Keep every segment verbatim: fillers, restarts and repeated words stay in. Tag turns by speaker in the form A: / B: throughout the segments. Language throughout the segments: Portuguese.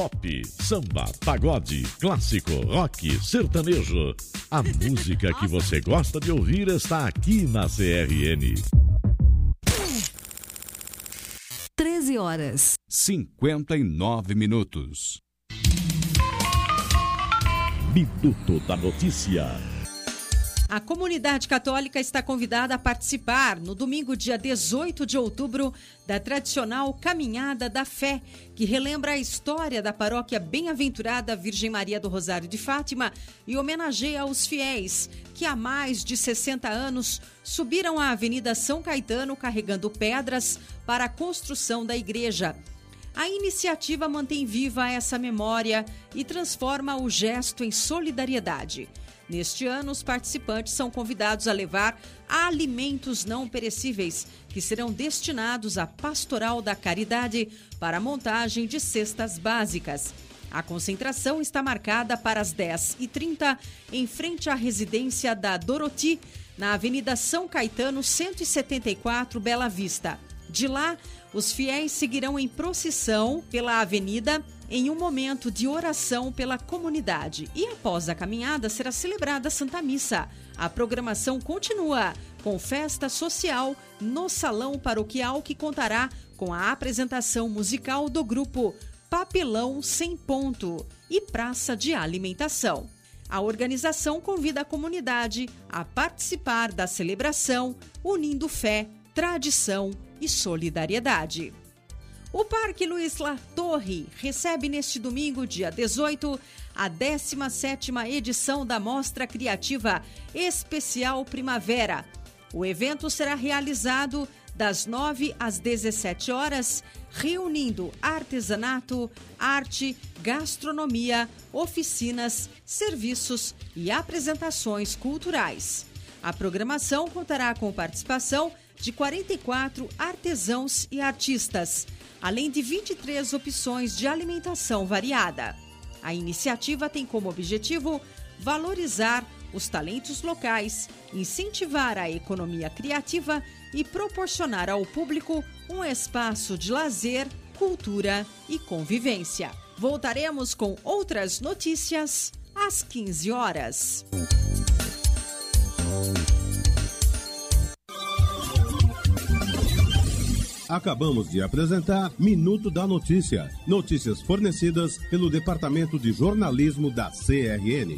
A: pop, samba, pagode, clássico, rock, sertanejo. A música que você gosta de ouvir está aqui na C R N.
B: treze horas.
C: cinquenta e nove minutos.
A: Minuto da Notícia.
D: A comunidade católica está convidada a participar no domingo, dia dezoito de outubro, da tradicional Caminhada da Fé, que relembra a história da paróquia Bem-aventurada Virgem Maria do Rosário de Fátima e homenageia os fiéis que há mais de sessenta anos subiram a Avenida São Caetano carregando pedras para a construção da igreja. A iniciativa mantém viva essa memória e transforma o gesto em solidariedade. Neste ano, os participantes são convidados a levar alimentos não perecíveis, que serão destinados à Pastoral da Caridade para a montagem de cestas básicas. A concentração está marcada para as dez e trinta, em frente à residência da Doroti, na Avenida São Caetano, cento e setenta e quatro, Bela Vista. De lá, os fiéis seguirão em procissão pela avenida em um momento de oração pela comunidade. E após a caminhada será celebrada a Santa Missa. A programação continua com festa social no Salão Paroquial, que contará com a apresentação musical do grupo Papelão Sem Ponto e praça de alimentação. A organização convida a comunidade a participar da celebração, unindo fé, tradição e solidariedade. O Parque Luiz Latorre recebe neste domingo, dia dezoito, a décima sétima edição da Mostra Criativa Especial Primavera. O evento será realizado das nove às dezessete horas, reunindo artesanato, arte, gastronomia, oficinas, serviços e apresentações culturais. A programação contará com participação de quarenta e quatro artesãos e artistas, além de vinte e três opções de alimentação variada. A iniciativa tem como objetivo valorizar os talentos locais, incentivar a economia criativa e proporcionar ao público um espaço de lazer, cultura e convivência. Voltaremos com outras notícias às quinze horas.
E: Acabamos de apresentar Minuto da Notícia. Notícias fornecidas pelo Departamento de Jornalismo da C R N.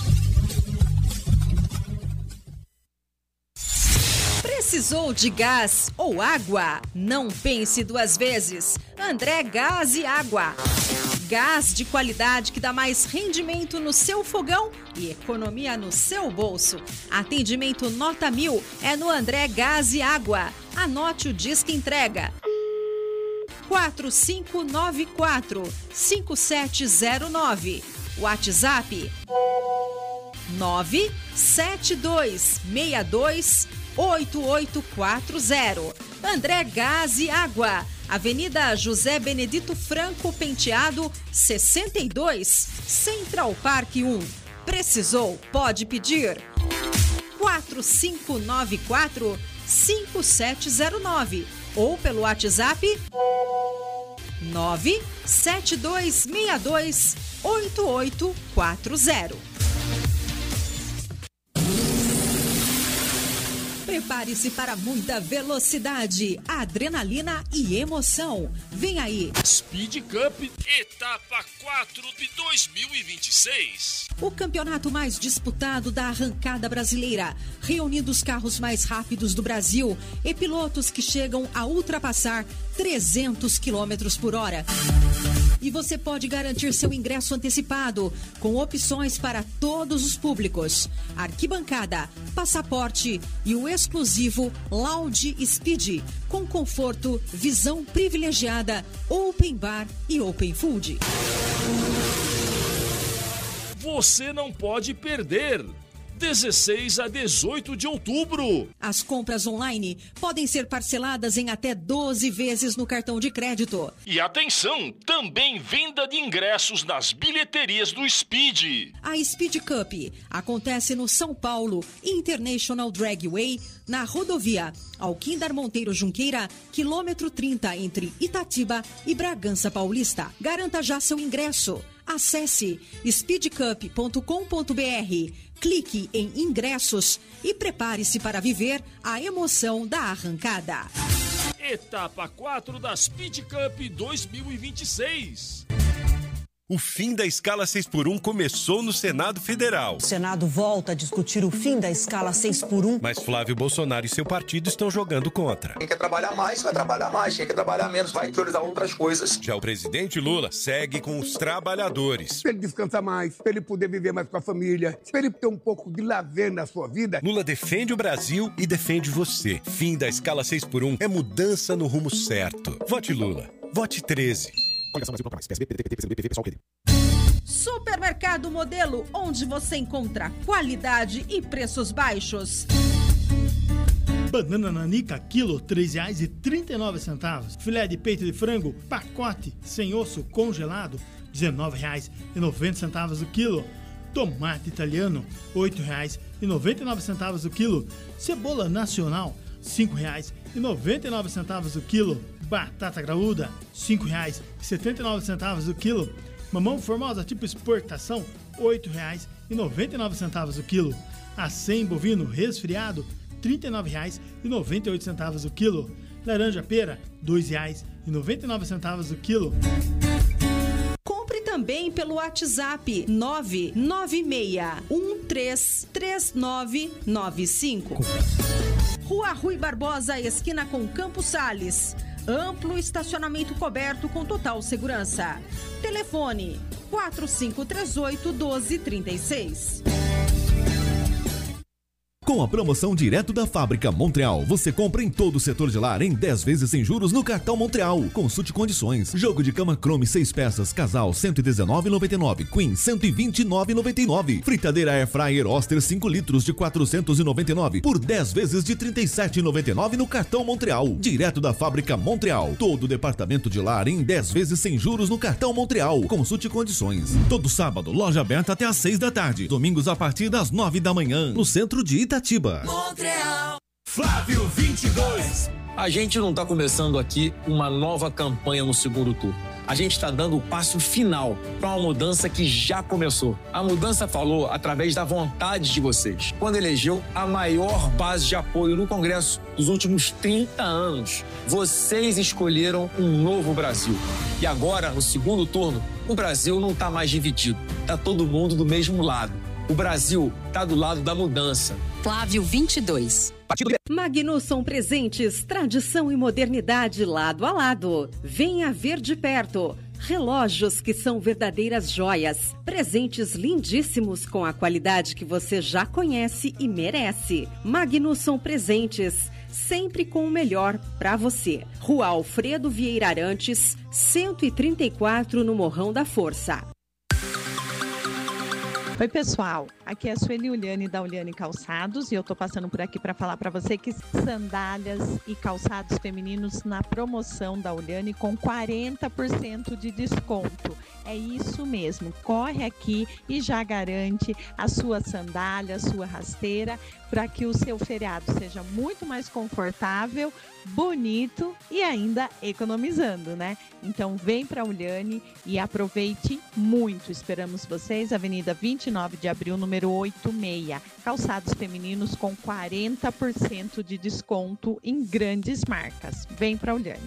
D: Precisou de gás ou água? Não pense duas vezes. André Gás e Água. Gás de qualidade que dá mais rendimento no seu fogão e economia no seu bolso. Atendimento nota mil é no André Gás e Água. Anote o disque entrega. quatro cinco nove quatro, cinco sete zero nove. WhatsApp nove sete dois seis dois oito oito quatro zero. André Gás e Água, Avenida José Benedito Franco Penteado, sessenta e dois, Central Park um. Precisou? Pode pedir. quatro cinco nove quatro, cinco sete zero nove ou pelo WhatsApp nove sete dois seis dois oito oito quatro zero. Prepare-se para muita velocidade, adrenalina e emoção. Vem aí.
F: Speed Cup, etapa quatro de dois mil e vinte e seis.
D: O campeonato mais disputado da arrancada brasileira, reunindo os carros mais rápidos do Brasil e pilotos que chegam a ultrapassar trezentos quilômetros por hora. E você pode garantir seu ingresso antecipado, com opções para todos os públicos. Arquibancada, passaporte e o exclusivo Lounge Speed, com conforto, visão privilegiada, open bar e open food.
F: Você não pode perder! dezesseis a dezoito de outubro.
D: As compras online podem ser parceladas em até doze vezes no cartão de crédito.
F: E atenção, também venda de ingressos nas bilheterias do Speed.
D: A Speed Cup acontece no São Paulo International Dragway, na rodovia Alquindar Monteiro Junqueira, quilômetro trinta, entre Itatiba e Bragança Paulista. Garanta já seu ingresso. Acesse speed cup ponto com ponto b r, clique em ingressos e prepare-se para viver a emoção da arrancada.
F: Etapa quatro da Speed Cup dois mil e vinte e seis.
G: O fim da escala seis por um começou no Senado Federal.
H: O Senado volta a discutir o fim da escala seis por um.
G: Mas Flávio Bolsonaro e seu partido estão jogando contra.
I: Quem quer trabalhar mais, vai trabalhar mais. Quem quer trabalhar menos, vai priorizar outras coisas.
G: Já o presidente Lula segue com os trabalhadores.
J: Para ele descansar mais, para ele poder viver mais com a família, para ele ter um pouco de lazer na sua vida.
G: Lula defende o Brasil e defende você. Fim da escala seis por um é mudança no rumo certo. Vote Lula. Vote treze.
D: Supermercado Modelo, onde você encontra qualidade e preços baixos.
K: Banana nanica, quilo, três reais e trinta e nove centavos. Filé de peito de frango, pacote, sem osso, congelado, dezenove reais e noventa centavos o quilo. Tomate italiano, oito reais e noventa e nove centavos o quilo. Cebola nacional, cinco reais e noventa e nove centavos o quilo. Batata graúda, cinco reais e setenta e nove centavos o quilo. Mamão formosa tipo exportação, oito reais e noventa e nove centavos o quilo. Acém bovino resfriado, trinta e nove reais e noventa e oito centavos o quilo. Laranja pera, dois reais e noventa e nove centavos o quilo.
D: Compre também pelo WhatsApp nove nove seis um três três nove nove cinco. Rua Rui Barbosa, esquina com Campos Sales. Amplo estacionamento coberto com total segurança. Telefone quatro cinco três oito, um dois três seis.
L: Com a promoção direto da Fábrica Montreal, você compra em todo o setor de lar em dez vezes sem juros no cartão Montreal. Consulte condições. Jogo de cama Chrome seis peças, casal cento e dezenove reais e noventa e nove centavos, Queen cento e vinte e nove reais e noventa e nove centavos. Fritadeira Air Fryer Oster cinco litros de quatrocentos e noventa e nove reais por dez vezes de trinta e sete reais e noventa e nove centavos no cartão Montreal. Direto da Fábrica Montreal. Todo o departamento de lar em dez vezes sem juros no cartão Montreal. Consulte condições. Todo sábado, loja aberta até às seis da tarde. Domingos a partir das nove da manhã, no centro de Itatiba.
M: Montreal. Flávio vinte e dois.
N: A gente não está começando aqui uma nova campanha no segundo turno. A gente está dando o passo final para uma mudança que já começou. A mudança falou através da vontade de vocês, quando elegeu a maior base de apoio no Congresso dos últimos trinta anos. Vocês escolheram um novo Brasil. E agora, no segundo turno, o Brasil não está mais dividido. Está todo mundo do mesmo lado. O Brasil está do lado da mudança.
B: Flávio vinte e dois.
D: Magnusson Presentes, tradição e modernidade lado a lado. Venha ver de perto. Relógios que são verdadeiras joias. Presentes lindíssimos com a qualidade que você já conhece e merece. Magnusson Presentes, sempre com o melhor para você. Rua Alfredo Vieira Arantes, cento e trinta e quatro, no Morrão da Força.
O: Oi pessoal, aqui é a Sueli Uliane da Uliane Calçados e eu tô passando por aqui para falar para você que sandálias e calçados femininos na promoção da Uliane com quarenta por cento de desconto. É isso mesmo, corre aqui e já garante a sua sandália, a sua rasteira, para que o seu feriado seja muito mais confortável, bonito e ainda economizando, né? Então vem para a Uliane e aproveite muito. Esperamos vocês, Avenida vinte e nove de abril, número oitenta e seis. Calçados femininos com quarenta por cento de desconto em grandes marcas. Vem para a Uliane.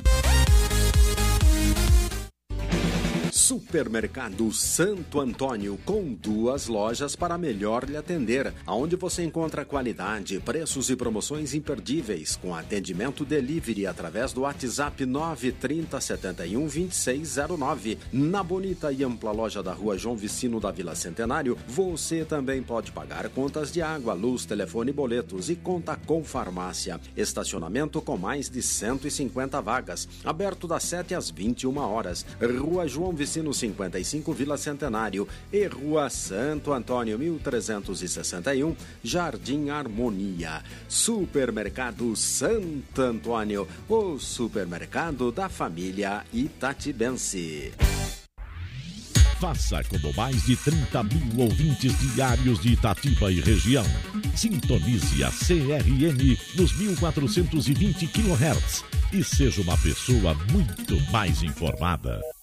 P: Supermercado Santo Antônio, com duas lojas para melhor lhe atender, aonde você encontra qualidade, preços e promoções imperdíveis, com atendimento delivery através do WhatsApp nove trinta, setenta e um, vinte e seis zero nove. Na bonita e ampla loja da Rua João Vicino da Vila Centenário, você também pode pagar contas de água, luz, telefone, boletos e conta com farmácia. Estacionamento com mais de cento e cinquenta vagas, aberto das sete às vinte e uma horas. Rua João Vicino Valdecino cinquenta e cinco, Vila Centenário e Rua Santo Antônio mil trezentos e sessenta e um, Jardim Harmonia. Supermercado Santo Antônio, o supermercado da família itatibense.
A: Faça como mais de trinta mil ouvintes diários de Itatiba e região. Sintonize a C R M nos mil quatrocentos e vinte quilohertz e seja uma pessoa muito mais informada.